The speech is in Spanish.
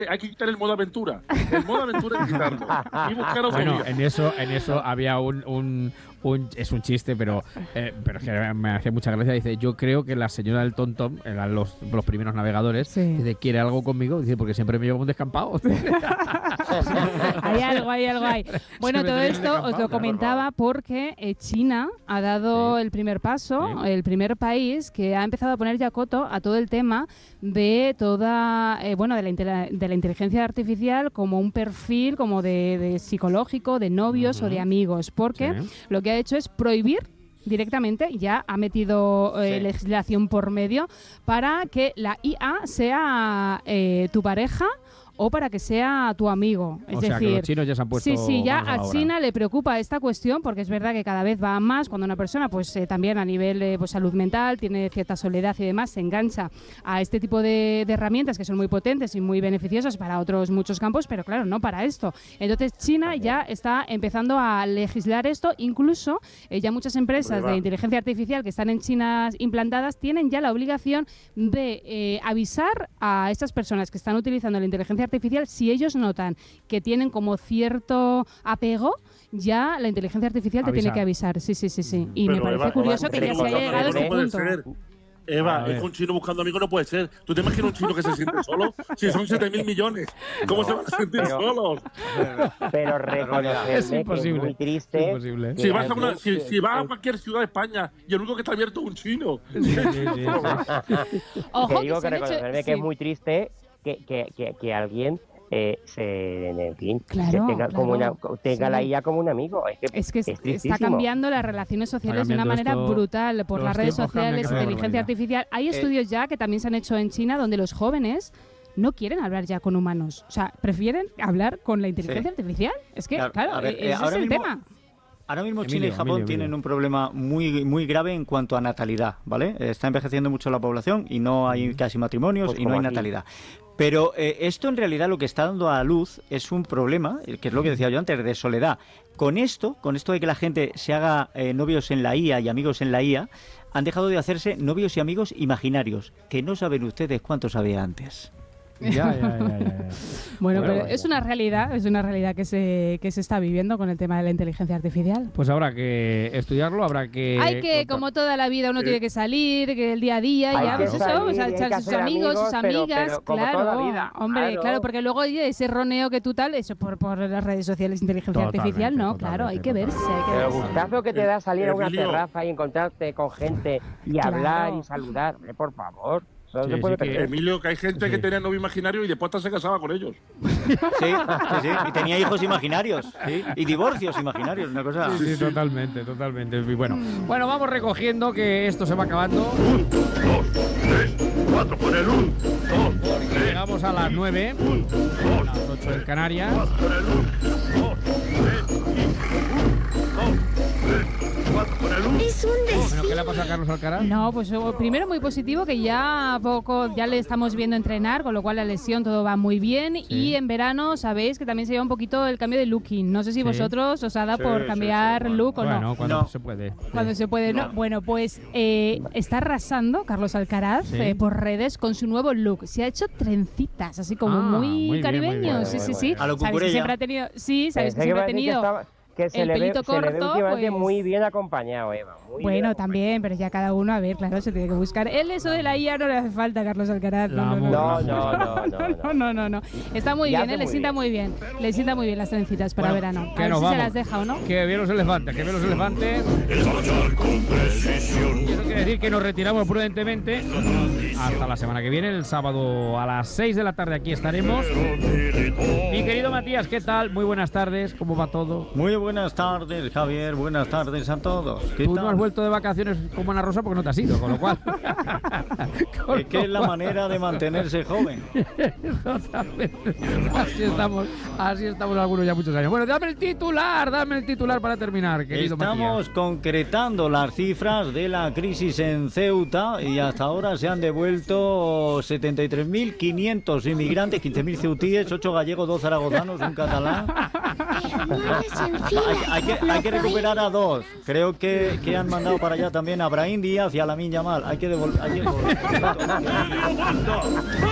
hay que quitar el modo aventura. El modo aventura hay que quitarlo. Y buscar Bueno, opciones. en eso había es un chiste, pero que me hace mucha gracia. Dice, yo creo que la señora del TomTom, eran los primeros navegadores, Sí. dice, ¿quiere algo conmigo? Dice, porque siempre me llevo un descampado. Hay algo. Bueno, Se me todo tiene esto os lo comentaba porque China ha dado el primer paso, el primer país que ha empezado a poner ya coto a todo el tema de toda, de la inteligencia artificial como un perfil como de psicológico, de novios o de amigos, porque lo que ha hecho es prohibir directamente, ya ha metido legislación por medio para que la IA sea tu pareja o para que sea tu amigo. Es O sea, decir, que los chinos ya se han puesto sí, ya manos a la a obra. China le preocupa esta cuestión porque es verdad que cada vez va más cuando una persona, pues también a nivel pues, salud mental, tiene cierta soledad y demás, se engancha a este tipo de herramientas que son muy potentes y muy beneficiosas para otros muchos campos, pero claro, no para esto. Entonces China ya está empezando a legislar esto, incluso ya muchas empresas de inteligencia artificial que están en China implantadas tienen ya la obligación de avisar a estas personas que están utilizando la inteligencia artificial si ellos notan que tienen como cierto apego, ya la inteligencia artificial te tiene que avisar. Sí. Y Pero me parece Eva, curioso que ya se haya llegado a este no puede punto. ser. Eva, es que un chino buscando amigos no puede ser. ¿Tú te imaginas un chino que se siente solo? Si son 7.000 millones, ¿cómo se van a sentir solos? Pero reconocerme Es imposible. que es muy triste. Es imposible. Si vas a cualquier ciudad de España y el único que está abierto es un chino. Ojo, Te digo se que han hecho- reconocerme que es muy triste que alguien Claro, tenga la IA como un amigo. Es que está tristísimo. cambiando las relaciones sociales de una manera brutal por las redes sociales, inteligencia artificial. Hay estudios ya que también se han hecho en China donde los jóvenes no quieren hablar ya con humanos. O sea, prefieren hablar con la inteligencia artificial. Es que, claro, a ver, ese es ahora el mismo- tema. Ahora mismo China y Japón tienen un problema muy grave en cuanto a natalidad, ¿vale? Está envejeciendo mucho la población y no hay casi matrimonios Pues y no hay como aquí. natalidad. Pero esto en realidad lo que está dando a luz es un problema, que es lo que decía yo antes, de soledad. Con esto de que la gente se haga novios en la IA y amigos en la IA, han dejado de hacerse novios y amigos imaginarios, que no saben ustedes cuántos había antes. Ya. Bueno, pero es una realidad que se está viviendo con el tema de la inteligencia artificial. Pues habrá que estudiarlo, habrá que... Hay que, como toda la vida, uno tiene que salir, que el día a día, Hay ya, que pues eso, salir, o sea, hay que echar sus hacer amigos, sus amigos, amigas, pero como claro, toda la vida, hombre, claro, porque luego oye, ese roneo que tú tal, eso por las redes sociales, inteligencia artificial, no, claro, hay que verse, Pero el gustazo que te da salir a una Emilio. terraza y encontrarte con gente y hablar y saludar, por favor. Eso no se puede perder. Emilio, que hay gente que tenía novio imaginario y después hasta se casaba con ellos. Sí, y tenía hijos imaginarios, y divorcios imaginarios, una cosa... Sí, totalmente. Y bueno, vamos recogiendo que esto se va acabando. 1, 2, 3, 4 por el 1, 2, Porque llegamos a las 9, las 8 en Canarias. 4 por el 1, 2, 3, 4 por el 1. Bueno, ¿qué le pasa a Carlos Alcaraz? No, pues primero muy positivo que ya le estamos viendo entrenar, con lo cual la lesión todo va muy bien y en verano sabéis que también se lleva un poquito el cambio de looking. No sé si vosotros os ha dado por cambiar look o no. Bueno, cuando se puede. Cuando se puede, no. Bueno, pues está arrasando Carlos Alcaraz por redes con su nuevo look. Se ha hecho trencitas, así como muy caribeño. Sí. A lo Sabéis que siempre ha tenido, sabéis que siempre ha tenido que se el le pelito ve, se le ve corto, últimamente pues... muy bien acompañado, Eva. Bueno, también, pero ya cada uno, a ver, claro, se tiene que buscar. Él eso de la IA no le hace falta a Carlos Alcaraz. No. Está muy bien, le sienta muy bien. Le sienta muy bien las trencitas para verano. A ver si se las deja o no. Que bien los elefantes, Y eso quiere decir que nos retiramos prudentemente hasta la semana que viene, el sábado a las 6 de la tarde aquí estaremos. Mi querido Matías, ¿qué tal? Muy buenas tardes, ¿cómo va todo? Muy buenas tardes, Javier, buenas tardes a todos. Tú no has vuelto de vacaciones como Ana Rosa porque no te has ido, con lo cual... Es que es la manera de mantenerse joven. Totalmente. Así estamos algunos ya muchos años. Bueno, dame el titular para terminar, querido Estamos Matías. concretando las cifras de la crisis en Ceuta y hasta ahora se han devuelto 73.500 inmigrantes, 15.000 ceutíes, 8 gallegos, 2 zaragozanos, un catalán. Hay que recuperar a 2. Creo que han mandado para allá también a Brahim Díaz y a Lamine Yamal. Hay que devolver.